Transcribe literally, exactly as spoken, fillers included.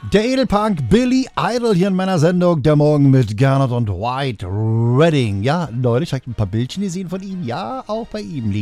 Der Edelpunk Billy Idol hier in meiner Sendung. Der Morgen mit Gernot und White Redding. Ja, neulich habe ich ein paar Bildchen gesehen von ihm. Ja, auch bei ihm liegt